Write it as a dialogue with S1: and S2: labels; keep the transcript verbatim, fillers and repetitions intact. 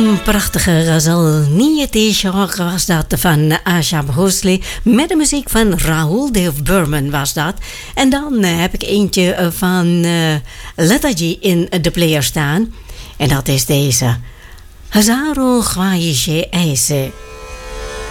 S1: Een prachtige Ghazal Niyati-Shawq was dat van Asha Bhosle. Met de muziek van Rahul Dev Burman was dat. En dan uh, heb ik eentje van uh, Letaji in de player staan. En dat is deze. Hazaro Khwahishe Aise.